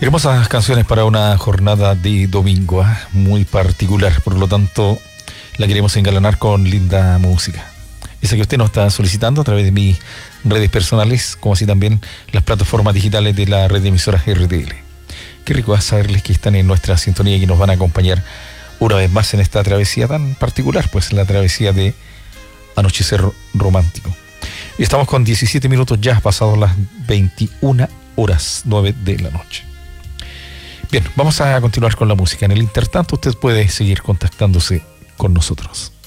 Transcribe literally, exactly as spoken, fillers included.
Hermosas canciones para una jornada de domingo, ¿eh? Muy particular, por lo tanto la queremos engalanar con linda música. Esa que usted nos está solicitando a través de mis redes personales, como así también las plataformas digitales de la red de emisoras R T L. Qué rico es saberles que están en nuestra sintonía y que nos van a acompañar una vez más en esta travesía tan particular, pues la travesía de Anochecer Romántico. Y estamos con diecisiete minutos ya, pasados las veintiuna horas, nueve de la noche. Bien, vamos a continuar con la música. En el intertanto, usted puede seguir contactándose con nosotros.